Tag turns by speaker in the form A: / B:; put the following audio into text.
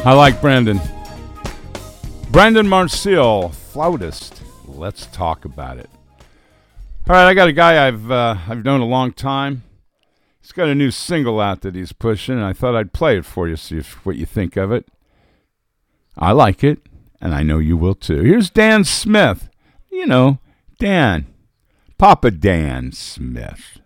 A: I like Brandon. Brandon Marcel, flautist. Let's talk about it. All right, I got a guy I've known a long time. He's got a new single out that he's pushing, and I thought I'd play it for you, see what you think of it. I like it, and I know you will too. Here's Dan Smith. You know, Dan. Papa Dan Smith.